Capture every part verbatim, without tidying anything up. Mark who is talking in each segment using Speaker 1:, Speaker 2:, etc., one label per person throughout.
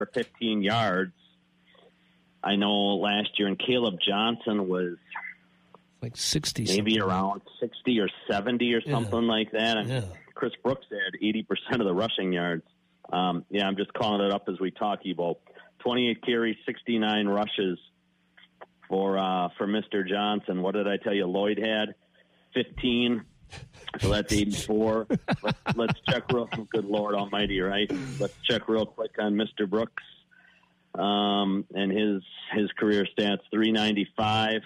Speaker 1: for fifteen yards. I know last year, and Caleb Johnson was
Speaker 2: like sixty,
Speaker 1: maybe something. Around sixty or seventy or something yeah. like that. And
Speaker 2: yeah.
Speaker 1: Chris Brooks had eighty percent of the rushing yards. Um, yeah, I'm just calling it up as we talk, Ebo. twenty-eight carries, sixty-nine rushes for uh, for Mister Johnson. What did I tell you? Lloyd had fifteen. So that's eighty-four. let's, let's check real good Lord Almighty, right? Let's check real quick on Mister Brooks um, and his his career stats. three ninety-five.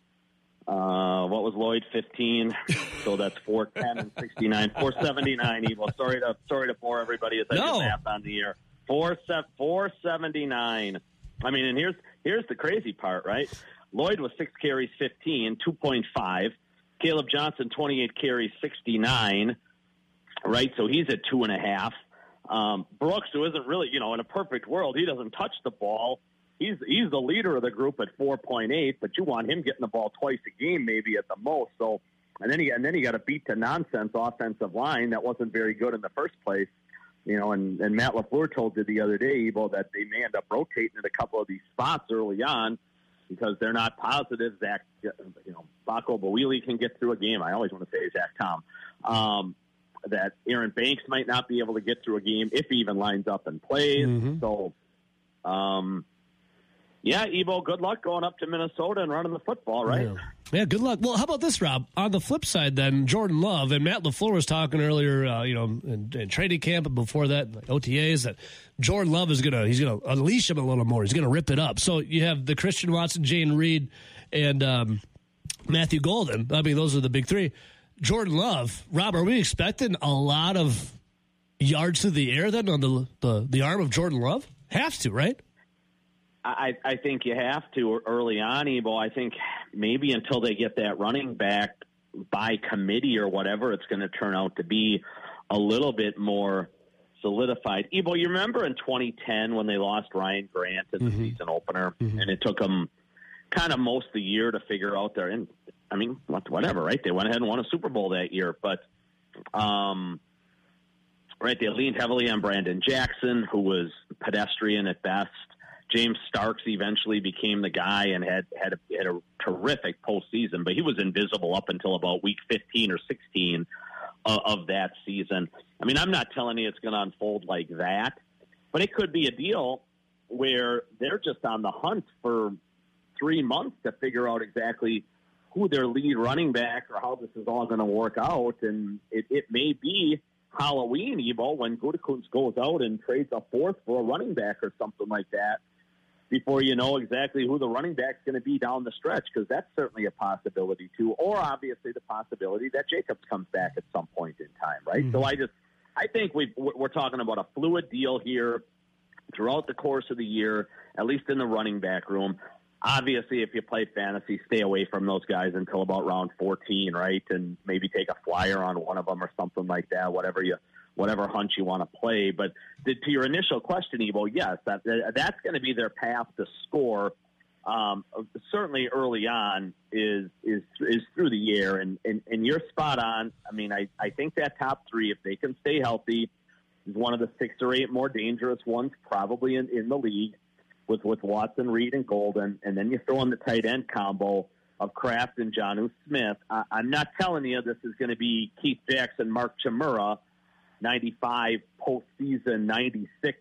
Speaker 1: Uh, what was Lloyd? fifteen. So that's four ten and sixty-nine. four seventy-nine. Evil. Sorry to sorry to bore everybody as I
Speaker 2: no.
Speaker 1: do math on the air. Four four seventy-nine. I mean, and here's here's the crazy part, right? Lloyd was six carries, fifteen, two point five. Caleb Johnson, twenty-eight carries, sixty-nine, right? So he's at two and a half. Um, Brooks, who isn't really, you know, in a perfect world, he doesn't touch the ball. He's he's the leader of the group at four point eight, but you want him getting the ball twice a game, maybe at the most. So, and then he and then he got a beat to nonsense offensive line that wasn't very good in the first place, you know. And, and Matt LaFleur told you the other day, Evo, that they may end up rotating at a couple of these spots early on, because they're not positive. Zach, you know, Baco Bawili can get through a game. I always want to say Zach Tom. Um, that Aaron Banks might not be able to get through a game if he even lines up and plays. Mm-hmm. So, um, yeah, Evo, good luck going up to Minnesota and running the football, right?
Speaker 2: Yeah. yeah, good luck. Well, how about this, Rob? On the flip side, then, Jordan Love, and Matt LaFleur was talking earlier, uh, you know, in, in training camp and before that, like O T As, that Jordan Love is going to, he's going to unleash him a little more. He's going to rip it up. So you have the Christian Watson, Jayden Reed, and um, Matthew Golden. I mean, those are the big three. Jordan Love, Rob, are we expecting a lot of yards through the air then on the the, the arm of Jordan Love? Have to, right?
Speaker 1: I, I think you have to early on, Evo. I think maybe until they get that running back by committee or whatever it's going to turn out to be, a little bit more solidified. Evo, you remember in twenty ten when they lost Ryan Grant in the mm-hmm. season opener, mm-hmm. and it took them kind of most of the year to figure out their, and I mean, whatever, right? They went ahead and won a Super Bowl that year, but um, right, they leaned heavily on Brandon Jackson, who was pedestrian at best. James Starks eventually became the guy and had had a, had a terrific postseason, but he was invisible up until about week fifteen or sixteen uh, of that season. I mean, I'm not telling you it's going to unfold like that, but it could be a deal where they're just on the hunt for three months to figure out exactly who their lead running back or how this is all going to work out, and it, it may be Halloween, Evo, when Gutekunst goes out and trades a fourth for a running back or something like that, before you know exactly who the running back's going to be down the stretch, because that's certainly a possibility too. Or obviously the possibility that Jacobs comes back at some point in time, right? Mm-hmm. So I just, I think we we're talking about a fluid deal here throughout the course of the year, at least in the running back room. Obviously, if you play fantasy, stay away from those guys until about round fourteen, right? And maybe take a flyer on one of them or something like that, whatever you whatever hunch you want to play. But to your initial question, Evo, yes, that, that's going to be their path to score. Um, certainly early on is is is through the air, and, and, and you're spot on. I mean, I, I think that top three, if they can stay healthy, is one of the six or eight more dangerous ones probably in, in the league with, with Watson, Reed, and Golden. And then you throw in the tight end combo of Kraft and Jonnu Smith. I, I'm not telling you this is going to be Keith Jackson, Mark Chmura, ninety-five postseason, ninety-six,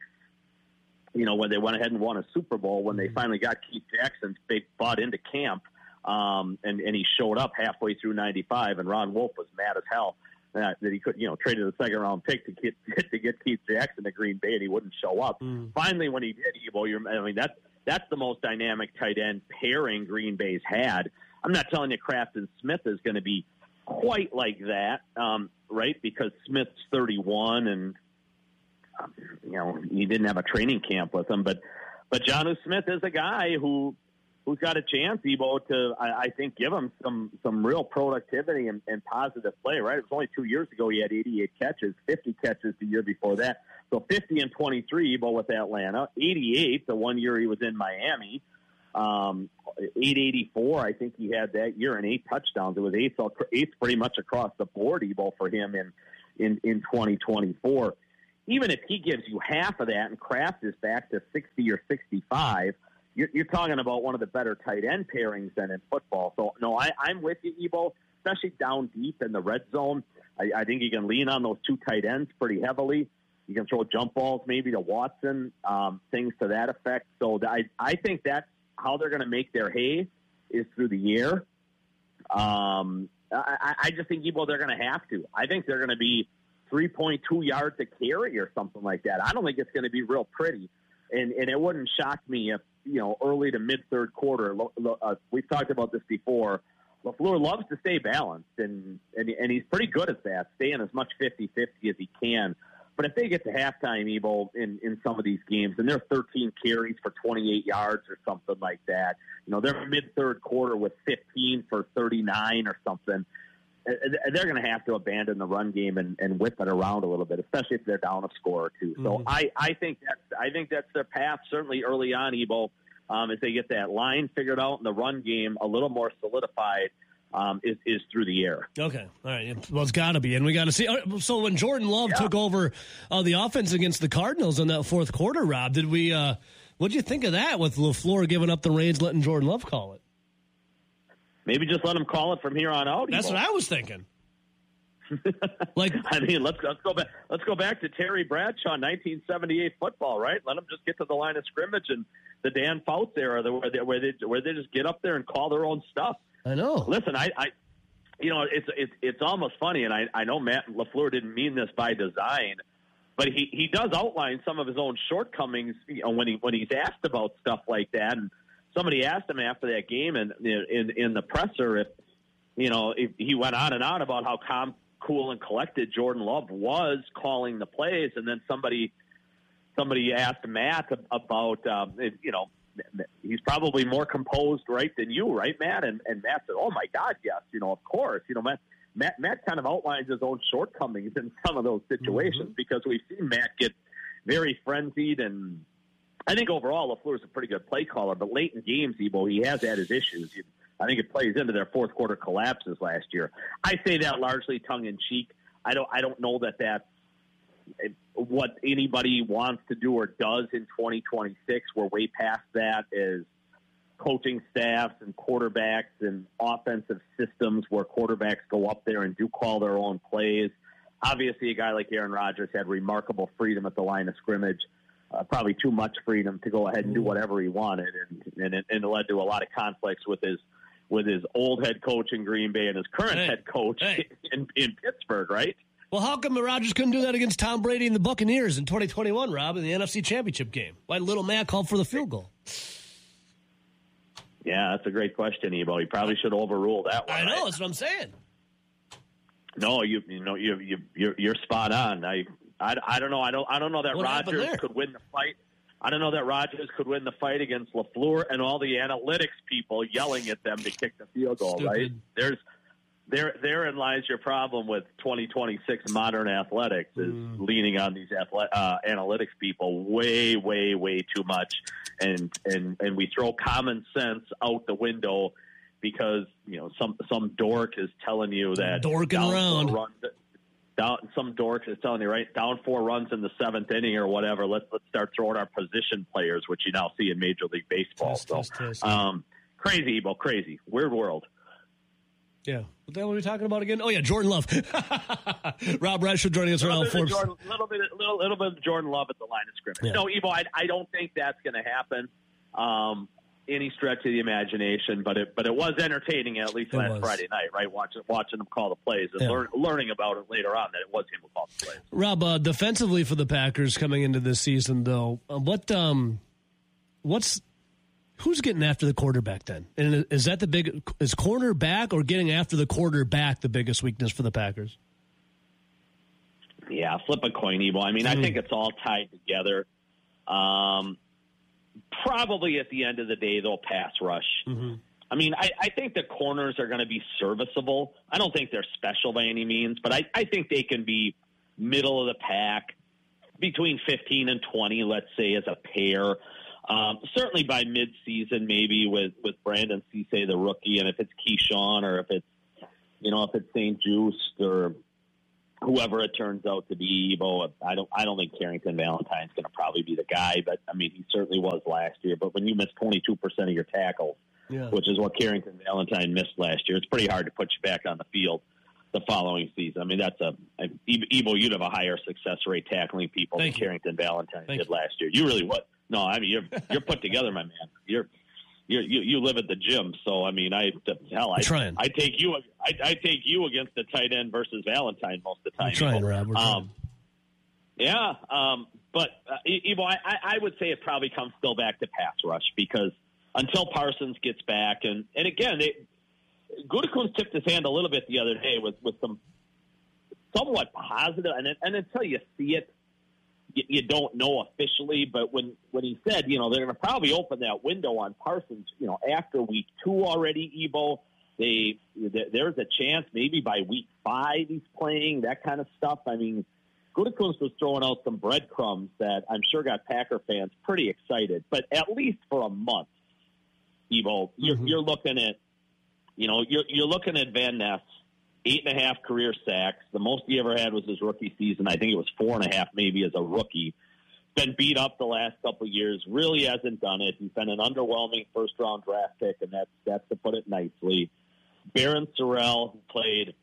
Speaker 1: you know, when they went ahead and won a Super Bowl, when they finally got Keith Jackson's big butt into camp, um, and, and he showed up halfway through ninety-five, and Ron Wolf was mad as hell that, that he could, you know, traded a second round pick to get to get Keith Jackson to Green Bay, and he wouldn't show up. Mm. Finally, when he did, Evo, you're, I mean, that's, that's the most dynamic tight end pairing Green Bay's had. I'm not telling you Kraft and Smith is going to be quite like that, um, right? Because Smith's thirty-one, and um, you know he didn't have a training camp with him. But but Jonnu Smith is a guy who who's got a chance, Evo, to I, I think give him some some real productivity and, and positive play. Right? It was only two years ago he had eighty-eight catches, fifty catches the year before that. So fifty and twenty-three, Evo, with Atlanta, eighty-eight the one year he was in Miami. Um, eight eighty-four, I think he had that year, and eight touchdowns. It was eight, eight pretty much across the board, Evo, for him in, in, in twenty twenty-four. even if he gives you half of that and Kraft is back to sixty or sixty-five, you're, you're talking about one of the better tight end pairings than in football. So, no, I, I'm with you, Ebo, especially down deep in the red zone. I, I think you can lean on those two tight ends pretty heavily. You can throw jump balls maybe to Watson, um, things to that effect. So I, I think that's how they're going to make their hay is through the air. Um, I, I just think, Ebo, they're going to have to. I think they're going to be three point two yards a carry or something like that. I don't think it's going to be real pretty. And, and it wouldn't shock me if, you know, early to mid-third quarter, uh, we've talked about this before, LaFleur loves to stay balanced, and, and, and he's pretty good at that, staying as much fifty-fifty as he can. But if they get to halftime, Ebo, in, in some of these games, and they're thirteen carries for twenty-eight yards or something like that, you know, they're mid-third quarter with fifteen for thirty-nine or something, they're going to have to abandon the run game and, and whip it around a little bit, especially if they're down a score or two. Mm-hmm. So I, I think that's I think that's their path, certainly early on, Ebo, um, as they get that line figured out and the run game a little more solidified. Um, is, is through the air.
Speaker 2: Okay. All right. Well, it's got to be. And we got to see. So when Jordan Love yeah. took over uh, the offense against the Cardinals in that fourth quarter, Rob, did we, uh, what did you think of that with LaFleur giving up the reins, letting Jordan Love call it?
Speaker 1: Maybe just let him call it from here on out.
Speaker 2: That's what I was thinking. Like,
Speaker 1: I mean, let's let's go back. Let's go back to Terry Bradshaw, nineteen seventy-eight football, right? Let them just get to the line of scrimmage and the Dan Fouts era, where they where they where they just get up there and call their own stuff.
Speaker 2: I know.
Speaker 1: Listen, I, I, you know, it's it's it's almost funny, and I, I know Matt LaFleur didn't mean this by design, but he, he does outline some of his own shortcomings, you know, when he when he's asked about stuff like that. And somebody asked him after that game, and in in the presser, if you know, if he went on and on about how calm, cool, and collected Jordan Love was calling the plays, and then somebody somebody asked Matt about, um, you know. He's probably more composed, right, than you, right, Matt? And, and Matt said, oh, my God, yes, you know, of course. You know, Matt, Matt, Matt kind of outlines his own shortcomings in some of those situations mm-hmm. because we've seen Matt get very frenzied. And I think overall LaFleur's a pretty good play caller, but late in games, Ebo, he has had his issues. I think it plays into their fourth quarter collapses last year. I say that largely tongue-in-cheek. I don't, I don't know that that's what anybody wants to do or does in twenty twenty-six. We're way past that as coaching staffs and quarterbacks and offensive systems where quarterbacks go up there and do call their own plays. Obviously, a guy like Aaron Rodgers had remarkable freedom at the line of scrimmage, uh, probably too much freedom to go ahead and do whatever he wanted, and, and, it, and it led to a lot of conflicts with his with his old head coach in Green Bay and his current hey, head coach hey. in, in Pittsburgh, right?
Speaker 2: Well, how come Rodgers couldn't do that against Tom Brady and the Buccaneers in twenty twenty-one, Rob, in the N F C Championship game? Why did little Matt call for the field goal?
Speaker 1: Yeah, that's a great question, Ebo. He probably should overrule that one.
Speaker 2: I know,
Speaker 1: right?
Speaker 2: That's what I'm saying.
Speaker 1: No, you you know you you you're, you're spot on. I, I I don't know. I don't I don't know that
Speaker 2: what
Speaker 1: Rodgers could win the fight. I don't know that Rodgers could win the fight against LaFleur and all the analytics people yelling at them to kick the field goal. Stupid. Right? There's. There, therein lies your problem with twenty twenty-six modern athletics is mm. leaning on these athle- uh, analytics people way, way, way too much, and and and we throw common sense out the window because you know some some dork is telling you that
Speaker 2: dorking around.
Speaker 1: Run, down, some dork is telling you right down four runs in the seventh inning or whatever. Let's let's start throwing our position players, which you now see in Major League Baseball.
Speaker 2: Test,
Speaker 1: so
Speaker 2: test, test.
Speaker 1: Um, crazy, Ebo, crazy, weird world.
Speaker 2: Yeah. What the hell were we talking about again? Oh, yeah, Jordan Love. Rob Rashford joining us around four.
Speaker 1: A little bit, little, little bit of Jordan Love at the line of scrimmage. Yeah. No, Evo, I, I don't think that's going to happen. Um, any stretch of the imagination, but it but it was entertaining at least
Speaker 2: it
Speaker 1: last
Speaker 2: was.
Speaker 1: Friday night, right? Watching watching him call the plays and
Speaker 2: yeah.
Speaker 1: learn, learning about it later on that it was him who called the plays.
Speaker 2: Rob, uh, defensively for the Packers coming into this season, though, uh, what um, what's who's getting after the quarterback then? And is that the big is cornerback or getting after the quarterback the biggest weakness for the Packers?
Speaker 1: Yeah, flip a coin, Evo. I mean, mm. I think it's all tied together. Um, probably at the end of the day, they'll pass rush. Mm-hmm. I mean, I, I think the corners are going to be serviceable. I don't think they're special by any means, but I, I think they can be middle of the pack, between fifteen and twenty, let's say, as a pair. Um, certainly by mid-season, maybe with, with Brandon Cisse, the rookie, and if it's Keyshawn or if it's, you know, if it's Saint Just or whoever it turns out to be, Evo, I don't I don't think Carrington Valentine's going to probably be the guy, but I mean, he certainly was last year. But when you miss twenty-two percent of your tackles, yeah. which is what Carrington Valentine missed last year, it's pretty hard to put you back on the field the following season. I mean, that's a, a Evo, you'd have a higher success rate tackling people
Speaker 2: Thank
Speaker 1: than
Speaker 2: you.
Speaker 1: Carrington Valentine
Speaker 2: Thank
Speaker 1: did
Speaker 2: you.
Speaker 1: last year. You really would. No, I mean, you're you're put together, my man. You're You're, you you live at the gym, so I mean, I hell, I
Speaker 2: trying.
Speaker 1: I take you I, I take you against the tight end versus Valentine most of the time.
Speaker 2: I'm trying, Rob. We're trying.
Speaker 1: Um, yeah, um, but uh, Evo, I, I would say it probably comes still back to pass rush because until Parsons gets back, and and again, they, Gutekunst tipped his hand a little bit the other day with with some somewhat positive, and and until you see it, you don't know officially, but when, when he said, you know, they're going to probably open that window on Parsons, you know, after week two already, Evo, they, there's a chance maybe by week five he's playing, that kind of stuff. I mean, Gutekunst was throwing out some breadcrumbs that I'm sure got Packer fans pretty excited, but at least for a month, Evo, you're, mm-hmm. you're looking at, you know, you're, you're looking at Van Ness, eight and a half career sacks. The most he ever had was his rookie season. I think it was four and a half maybe as a rookie. Been beat up the last couple of years. Really hasn't done it. He's been an underwhelming first-round draft pick, and that's, that's to put it nicely. Barron Sorrell, who played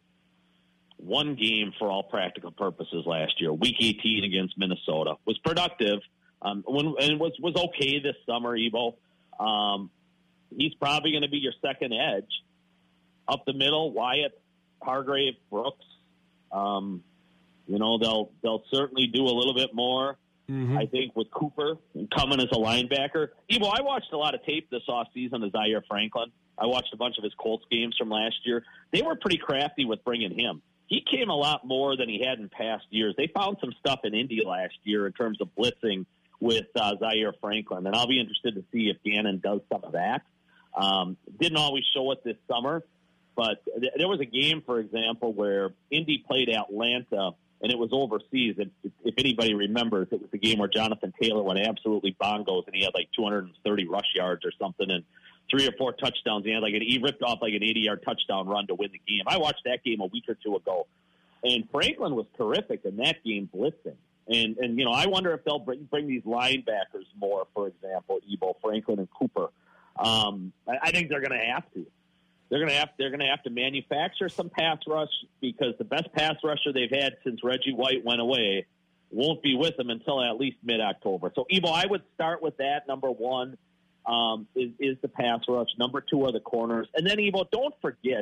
Speaker 1: one game for all practical purposes last year, week eighteen against Minnesota, was productive um, when, and was, was okay this summer, Evo. Um, he's probably going to be your second edge. Up the middle, Wyatt, Hargrave, Brooks, um, you know, they'll they'll certainly do a little bit more, mm-hmm. I think, with Cooper coming as a linebacker. Evo, I watched a lot of tape this offseason of Zaire Franklin. I watched a bunch of his Colts games from last year. They were pretty crafty with bringing him. He came a lot more than he had in past years. They found some stuff in Indy last year in terms of blitzing with uh, Zaire Franklin, and I'll be interested to see if Gannon does some of that. Um, didn't always show it this summer. But there was a game, for example, where Indy played Atlanta, and it was overseas. If, if anybody remembers, it was the game where Jonathan Taylor went absolutely bongos, and he had like two hundred thirty rush yards or something, and three or four touchdowns. He had like an, he ripped off like an eighty-yard touchdown run to win the game. I watched that game a week or two ago, and Franklin was terrific in that game blitzing. And and you know, I wonder if they'll bring bring these linebackers more. For example, Evo, Franklin, and Cooper. Um, I, I think they're going to have to. They're going to have they're going to have to manufacture some pass rush because the best pass rusher they've had since Reggie White went away won't be with them until at least mid-October. So, Evo, I would start with that. Number one um, is, is the pass rush. Number two are the corners. And then, Evo, don't forget,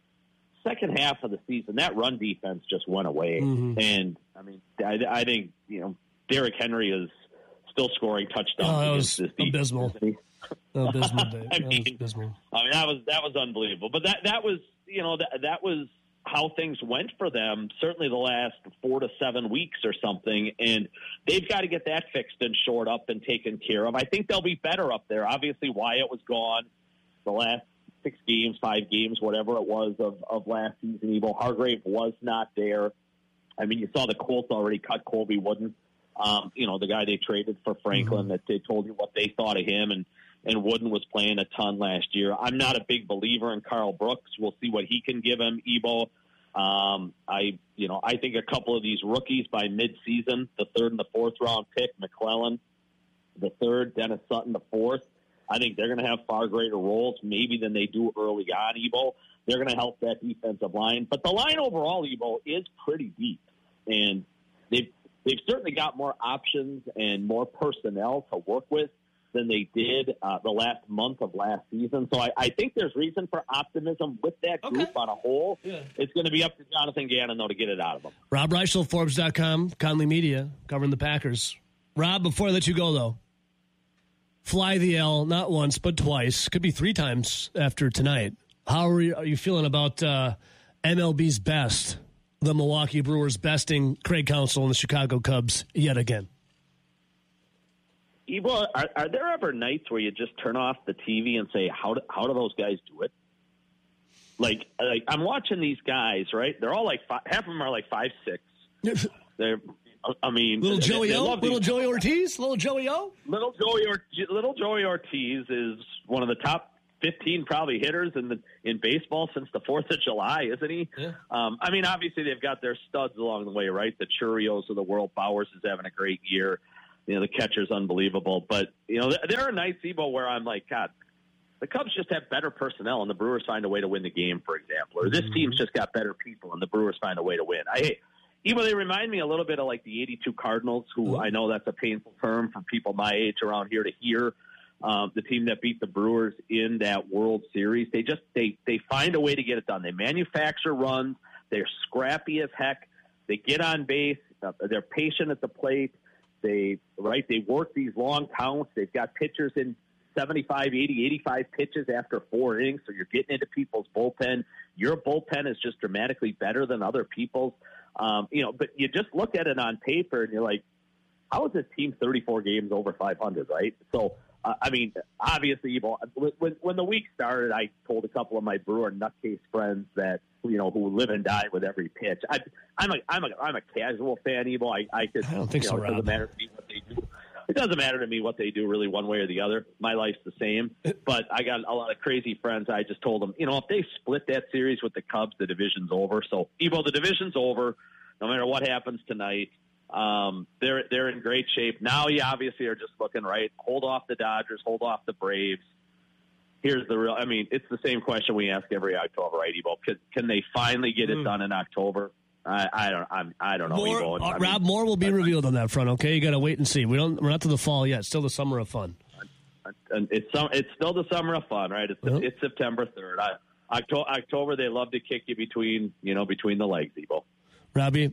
Speaker 1: second half of the season, that run defense just went away. Mm-hmm. And, I mean, I, I think, you know, Derrick Henry is still scoring touchdowns
Speaker 2: oh, that
Speaker 1: against
Speaker 2: was
Speaker 1: this
Speaker 2: abysmal.
Speaker 1: defense.
Speaker 2: Oh, abysmal day.
Speaker 1: I mean,
Speaker 2: abysmal.
Speaker 1: I mean, that was that was unbelievable. But that that was you know that that was how things went for them. Certainly the last four to seven weeks or something, and they've got to get that fixed and shored up and taken care of. I think they'll be better up there. Obviously, Wyatt was gone the last six games, five games, whatever it was of of last season. Evo Hargrave was not there. I mean, you saw the Colts already cut Colby Wooden. Um, you know, the guy they traded for Franklin, mm-hmm. that they told you what they thought of him, and. And Wooden was playing a ton last year. I'm not a big believer in Carl Brooks. We'll see what he can give him, Evo. Um, I, you know, I think a couple of these rookies by mid-season, the third and the fourth round pick, McClellan, the third, Dennis Sutton, the fourth. I think they're going to have far greater roles maybe than they do early on, Evo. They're going to help that defensive line. But the line overall, Evo, is pretty deep. And they've, they've certainly got more options and more personnel to work with than they did uh, the last month of last season. So I, I think there's reason for optimism with that group okay. on a whole. Yeah. It's going to be up to Jonathan Gannon, though, to get it out of them.
Speaker 2: Rob Reichel, Forbes dot com, Conley Media, covering the Packers. Rob, before I let you go, though, fly the L not once but twice. Could be three times after tonight. How are you, are you feeling about uh, M L B's best, the Milwaukee Brewers besting Craig Counsell and the Chicago Cubs yet again?
Speaker 1: Evo, are, are there ever nights where you just turn off the T V and say, how do, how do those guys do it? Like, like I'm watching these guys, right? They're all like, five, half of them are like five, six. They're, I mean,
Speaker 2: little Joey O, little
Speaker 1: these,
Speaker 2: Joey Ortiz, little Joey O,
Speaker 1: little Joey, or, little Joey Ortiz is one of the top fifteen probably hitters in the in baseball since the Fourth of July, isn't he?
Speaker 2: Yeah.
Speaker 1: Um, I mean, obviously they've got their studs along the way, right? The Churios of the world. Bowers is having a great year. You know, the catcher's unbelievable. But you know, there are nights, Ebo, where I'm like, God, the Cubs just have better personnel, and the Brewers find a way to win the game, for example. Or this mm-hmm. team's just got better people, and the Brewers find a way to win. I Ebo, they remind me a little bit of like the eighty-two Cardinals, who mm-hmm. I know that's a painful term for people my age around here to hear. Um, the team that beat the Brewers in that World Series, they just they they find a way to get it done. They manufacture runs. They're scrappy as heck. They get on base. Uh, they're patient at the plate. They right. They work these long counts. They've got pitchers in seventy-five, eighty, eighty-five pitches after four innings, so you're getting into people's bullpen. Your bullpen is just dramatically better than other people's. Um, you know, but you just look at it on paper and you're like, how is this team thirty-four games over five hundred, right? So. Uh, I mean, obviously, you know, when, when the week started, I told a couple of my Brewer nutcase friends that, you know, who live and die with every pitch. I, I'm a, I'm a, I'm a casual fan, Evo. I, I could,
Speaker 2: I don't think
Speaker 1: you
Speaker 2: so,
Speaker 1: know, it doesn't matter to me what they do. It doesn't matter to me what they do, really, one way or the other. My life's the same. But I got a lot of crazy friends. I just told them, you know, if they split that series with the Cubs, the division's over. So, Evo, the division's over, no matter what happens tonight. Um, they're they're in great shape. Now you obviously are just looking, right, hold off the Dodgers, hold off the Braves. Here's the real, I mean, it's the same question we ask every October, right, Evo? Can, can they finally get it done in October? I, I don't I'm, I don't know,
Speaker 2: more,
Speaker 1: Evo.
Speaker 2: Uh,
Speaker 1: I
Speaker 2: Rob,
Speaker 1: mean,
Speaker 2: more will be revealed on that front, okay? You got to wait and see. We don't, we're not to the fall yet. Still the summer of fun.
Speaker 1: And it's some, it's still the summer of fun, right? It's,
Speaker 2: uh-huh.
Speaker 1: it's September third. I, October, October, they love to kick you between, you know, between the legs, Evo.
Speaker 2: Robbie,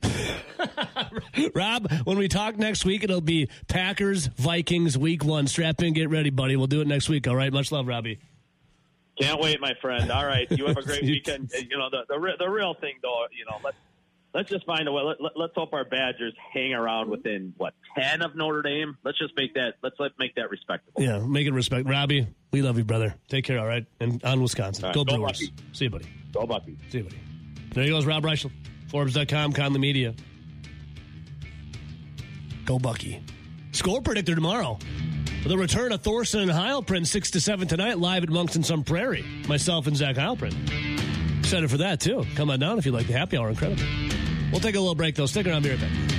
Speaker 2: Rob, when we talk next week, it'll be Packers, Vikings, week one. Strap in, get ready, buddy. We'll do it next week, all right? Much love, Robbie.
Speaker 1: Can't wait, my friend. All right, you have a great weekend. You know, the the, the real thing, though, you know, let's, let's just find a way. Let, let, let's hope our Badgers hang around within, what, ten of Notre Dame? Let's just make that, let's let make that respectable.
Speaker 2: Yeah, make it respect. Robbie, we love you, brother. Take care, all right? And on Wisconsin.
Speaker 1: Right,
Speaker 2: go,
Speaker 1: go
Speaker 2: Brewers.
Speaker 1: Bucky.
Speaker 2: See you, buddy.
Speaker 1: Go Bucky.
Speaker 2: See you, buddy. There he goes, Rob Reichel. Forbes dot com, Conley Media. Go Bucky. Score predictor tomorrow. The return of Thorson and Heilprin, six to seven tonight, live at Moncton Sun Prairie. Myself and Zach Heilprin. Excited for that, too. Come on down if you like the happy hour. Incredible. We'll take a little break, though. Stick around, be right back.